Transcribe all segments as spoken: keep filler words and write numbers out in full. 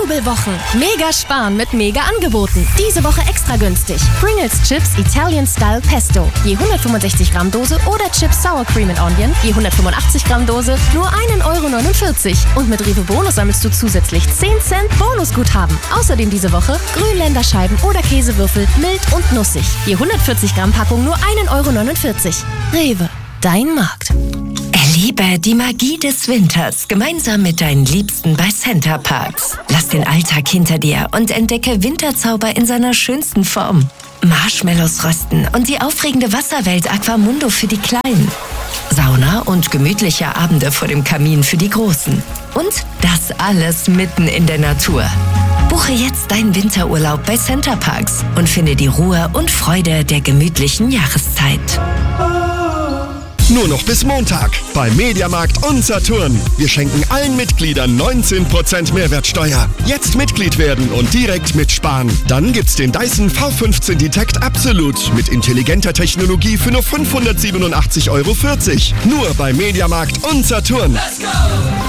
Jubelwochen. Mega sparen mit mega Angeboten. Diese Woche extra günstig. Pringles Chips Italian Style Pesto. Je hundertfünfundsechzig Gramm Dose oder Chips Sour Cream and Onion. Je hundertfünfundachtzig Gramm Dose. Nur ein Euro neunundvierzig. Und mit Rewe Bonus sammelst du zusätzlich zehn Cent Bonusguthaben. Außerdem diese Woche Grünländerscheiben oder Käsewürfel mild und nussig. Je hundertvierzig Gramm Packung nur ein Euro neunundvierzig. Rewe, dein Markt. Erlebe die Magie des Winters gemeinsam mit deinen Liebsten bei Center Parcs. Lass den Alltag hinter dir und entdecke Winterzauber in seiner schönsten Form. Marshmallows rösten und die aufregende Wasserwelt Aquamundo für die Kleinen. Sauna und gemütliche Abende vor dem Kamin für die Großen. Und das alles mitten in der Natur. Buche jetzt deinen Winterurlaub bei Center Parcs und finde die Ruhe und Freude der gemütlichen Jahreszeit. Nur noch bis Montag bei Mediamarkt und Saturn. Wir schenken allen Mitgliedern neunzehn Prozent Mehrwertsteuer. Jetzt Mitglied werden und direkt mitsparen. Dann gibt's den Dyson V fünfzehn Detect Absolute mit intelligenter Technologie für nur fünfhundertsiebenundachtzig Euro vierzig. Nur bei Mediamarkt und Saturn. Let's go!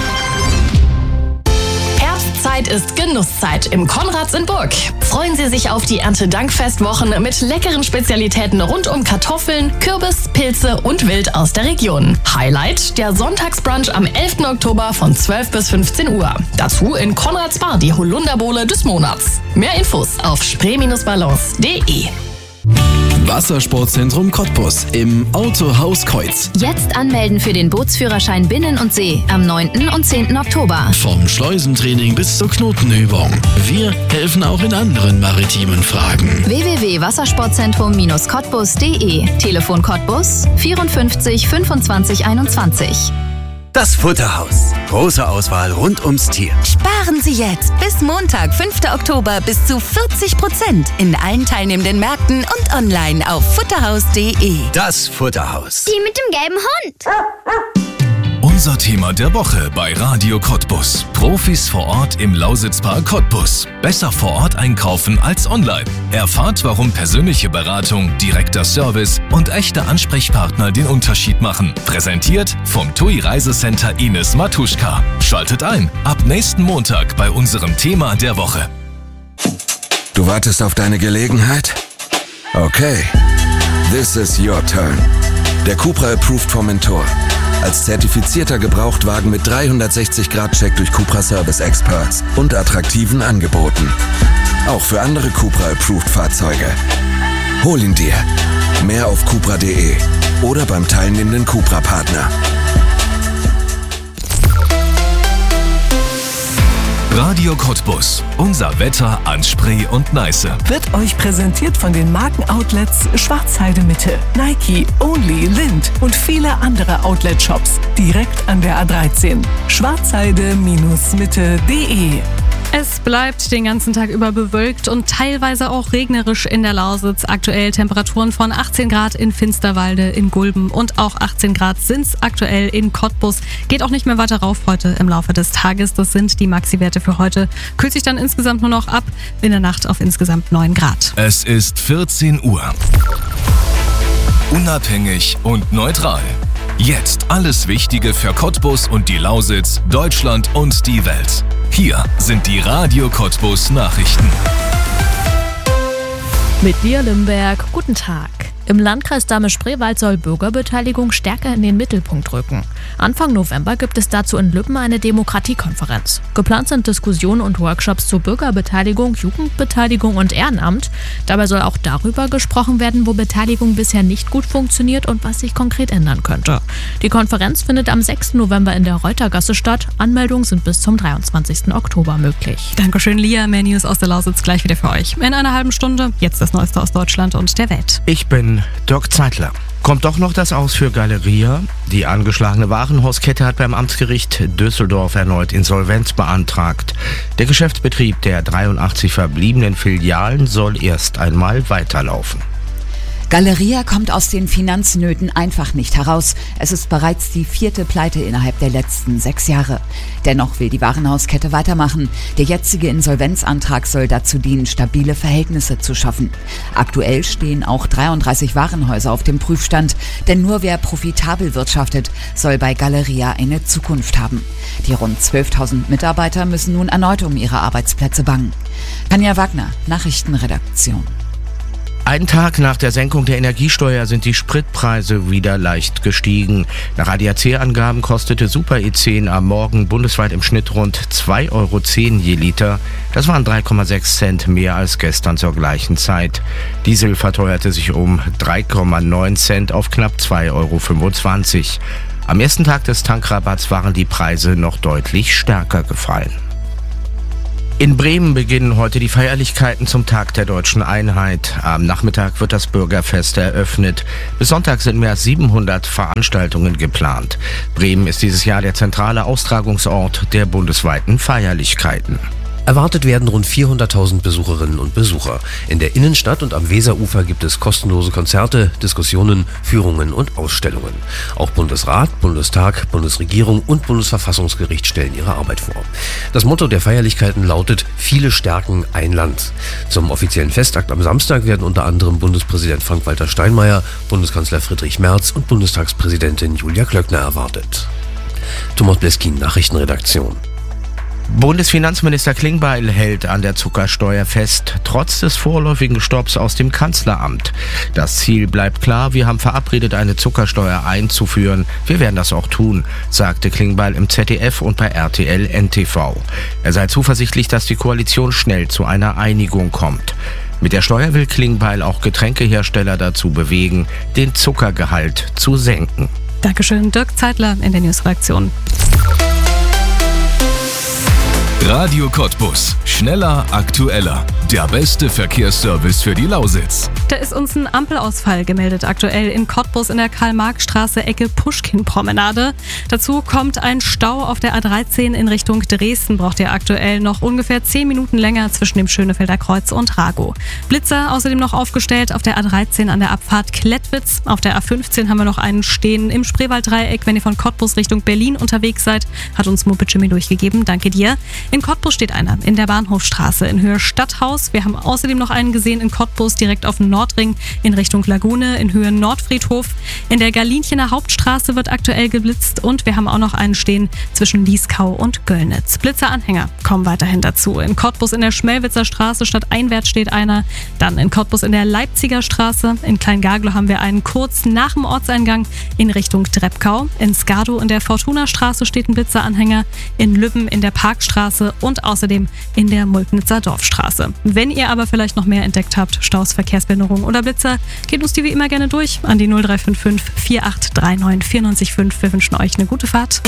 Zeit ist Genusszeit im Konrads in Burg. Freuen Sie sich auf die Erntedankfestwochen mit leckeren Spezialitäten rund um Kartoffeln, Kürbis, Pilze und Wild aus der Region. Highlight der Sonntagsbrunch am elften Oktober von zwölf bis fünfzehn Uhr. Dazu in Konrads Bar die Holunderbowle des Monats. Mehr Infos auf spree Balance punkt de. Wassersportzentrum Cottbus im Autohaus Kreuz. Jetzt anmelden für den Bootsführerschein Binnen und See am neunten und zehnten Oktober. Vom Schleusentraining bis zur Knotenübung. Wir helfen auch in anderen maritimen Fragen. w w w punkt wassersportzentrum Cottbus punkt de. Telefon Cottbus vierundfünfzig fünfundzwanzig einundzwanzig. Das Futterhaus. Große Auswahl rund ums Tier. Sparen Sie jetzt bis Montag, fünften Oktober bis zu vierzig Prozent in allen teilnehmenden Märkten und online auf futterhaus punkt de. Das Futterhaus. Die mit dem gelben Hund. Unser Thema der Woche bei Radio Cottbus. Profis vor Ort im Lausitzpark Cottbus. Besser vor Ort einkaufen als online. Erfahrt, warum persönliche Beratung, direkter Service und echte Ansprechpartner den Unterschied machen. Präsentiert vom T U I Reisecenter Ines Matuschka. Schaltet ein, ab nächsten Montag bei unserem Thema der Woche. Du wartest auf deine Gelegenheit? Okay. This is your turn. Der Cupra Approved Formentor. Als zertifizierter Gebrauchtwagen mit dreihundertsechzig Grad Check durch Cupra Service Experts und attraktiven Angeboten. Auch für andere Cupra Approved Fahrzeuge. Hol ihn dir. Mehr auf cupra punkt de oder beim teilnehmenden Cupra Partner. Radio Cottbus. Unser Wetter an Spree und Neiße. Wird euch präsentiert von den Markenoutlets Schwarzheide Mitte, Nike, Only, Lind und viele andere Outlet-Shops direkt an der A dreizehn. schwarzheide Mitte punkt de. Es bleibt den ganzen Tag über bewölkt und teilweise auch regnerisch in der Lausitz. Aktuell Temperaturen von achtzehn Grad in Finsterwalde, in Gulben und auch achtzehn Grad sind es aktuell in Cottbus. Geht auch nicht mehr weiter rauf heute im Laufe des Tages. Das sind die Maxi-Werte für heute. Kühlt sich dann insgesamt nur noch ab, in der Nacht auf insgesamt neun Grad. Es ist vierzehn Uhr. Unabhängig und neutral. Jetzt alles Wichtige für Cottbus und die Lausitz, Deutschland und die Welt. Hier sind die Radio Cottbus Nachrichten. Mit dir, Limberg. Guten Tag. Im Landkreis Dahme-Spreewald soll Bürgerbeteiligung stärker in den Mittelpunkt rücken. Anfang November gibt es dazu in Lübben eine Demokratiekonferenz. Geplant sind Diskussionen und Workshops zur Bürgerbeteiligung, Jugendbeteiligung und Ehrenamt. Dabei soll auch darüber gesprochen werden, wo Beteiligung bisher nicht gut funktioniert und was sich konkret ändern könnte. Die Konferenz findet am sechsten November in der Reutergasse statt. Anmeldungen sind bis zum dreiundzwanzigsten Oktober möglich. Dankeschön, Lia. Mehr News aus der Lausitz gleich wieder für euch. In einer halben Stunde. Jetzt das Neueste aus Deutschland und der Welt. Ich bin Dirk Zeitler. Kommt doch noch das Aus für Galeria? Die angeschlagene Warenhauskette hat beim Amtsgericht Düsseldorf erneut Insolvenz beantragt. Der Geschäftsbetrieb der dreiundachtzig verbliebenen Filialen soll erst einmal weiterlaufen. Galeria kommt aus den Finanznöten einfach nicht heraus. Es ist bereits die vierte Pleite innerhalb der letzten sechs Jahre. Dennoch will die Warenhauskette weitermachen. Der jetzige Insolvenzantrag soll dazu dienen, stabile Verhältnisse zu schaffen. Aktuell stehen auch dreiunddreißig Warenhäuser auf dem Prüfstand, denn nur wer profitabel wirtschaftet, soll bei Galeria eine Zukunft haben. Die rund zwölftausend Mitarbeiter müssen nun erneut um ihre Arbeitsplätze bangen. Tanja Wagner, Nachrichtenredaktion. Einen Tag nach der Senkung der Energiesteuer sind die Spritpreise wieder leicht gestiegen. Nach A D A C-Angaben kostete Super E zehn am Morgen bundesweit im Schnitt rund zwei Euro zehn je Liter. Das waren drei Komma sechs Cent mehr als gestern zur gleichen Zeit. Diesel verteuerte sich um drei Komma neun Cent auf knapp zwei Euro fünfundzwanzig. Am ersten Tag des Tankrabatts waren die Preise noch deutlich stärker gefallen. In Bremen beginnen heute die Feierlichkeiten zum Tag der Deutschen Einheit. Am Nachmittag wird das Bürgerfest eröffnet. Bis Sonntag sind mehr als siebenhundert Veranstaltungen geplant. Bremen ist dieses Jahr der zentrale Austragungsort der bundesweiten Feierlichkeiten. Erwartet werden rund vierhunderttausend Besucherinnen und Besucher. In der Innenstadt und am Weserufer gibt es kostenlose Konzerte, Diskussionen, Führungen und Ausstellungen. Auch Bundesrat, Bundestag, Bundesregierung und Bundesverfassungsgericht stellen ihre Arbeit vor. Das Motto der Feierlichkeiten lautet: Viele stärken ein Land. Zum offiziellen Festakt am Samstag werden unter anderem Bundespräsident Frank-Walter Steinmeier, Bundeskanzler Friedrich Merz und Bundestagspräsidentin Julia Klöckner erwartet. Thomas Bleskin, Nachrichtenredaktion. Bundesfinanzminister Klingbeil hält an der Zuckersteuer fest, trotz des vorläufigen Stopps aus dem Kanzleramt. Das Ziel bleibt klar, wir haben verabredet, eine Zuckersteuer einzuführen. Wir werden das auch tun, sagte Klingbeil im Z D F und bei R T L N T V. Er sei zuversichtlich, dass die Koalition schnell zu einer Einigung kommt. Mit der Steuer will Klingbeil auch Getränkehersteller dazu bewegen, den Zuckergehalt zu senken. Dankeschön, Dirk Zeitler in der Newsredaktion. Radio Cottbus. Schneller, aktueller. Der beste Verkehrsservice für die Lausitz. Da ist uns ein Ampelausfall gemeldet aktuell in Cottbus in der Karl-Marx-Straße Ecke Puschkin-Promenade. Dazu kommt ein Stau auf der A dreizehn in Richtung Dresden. Braucht ihr aktuell noch ungefähr zehn Minuten länger zwischen dem Schönefelder Kreuz und Ragow. Blitzer außerdem noch aufgestellt auf der A dreizehn an der Abfahrt Klettwitz. Auf der A fünfzehn haben wir noch einen stehen im Spreewalddreieck. Wenn ihr von Cottbus Richtung Berlin unterwegs seid, hat uns Mopitschemi durchgegeben. Danke dir. In Cottbus steht einer in der Bahnhofstraße in Höhe Stadthaus. Wir haben außerdem noch einen gesehen in Cottbus direkt auf dem Nordring in Richtung Lagune in Höhe Nordfriedhof. In der Galinchener Hauptstraße wird aktuell geblitzt und wir haben auch noch einen stehen zwischen Lieskau und Göllnitz. Blitzeranhänger kommen weiterhin dazu. In Cottbus in der Schmelwitzer Straße stadteinwärts steht einer. Dann in Cottbus in der Leipziger Straße. In Kleingaglo haben wir einen kurz nach dem Ortseingang in Richtung Dreppkau. In Skardow in der Fortuna-Straße steht ein Blitzeranhänger. In Lübben in der Parkstraße und außerdem in der Mulknitzer Dorfstraße. Wenn ihr aber vielleicht noch mehr entdeckt habt, Staus, Verkehrsbehinderung oder Blitzer, geht uns die wie immer gerne durch an die null drei fünf fünf vier acht drei neun vier neun fünf. Wir wünschen euch eine gute Fahrt.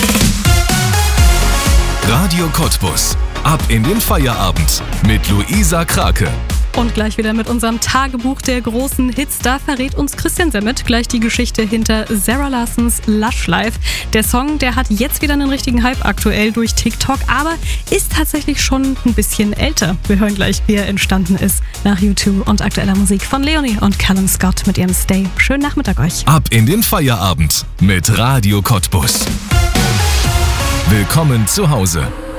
Radio Cottbus. Ab in den Feierabend mit Luisa Krake. Und gleich wieder mit unserem Tagebuch der großen Hits. Da verrät uns Christian Semmet gleich die Geschichte hinter Sarah Larsons Lush Life. Der Song, der hat jetzt wieder einen richtigen Hype aktuell durch TikTok, aber ist tatsächlich schon ein bisschen älter. Wir hören gleich, wie er entstanden ist. Nach YouTube und aktueller Musik von Leonie und Callum Scott mit ihrem Stay. Schönen Nachmittag euch. Ab in den Feierabend mit Radio Cottbus. Willkommen zu Hause.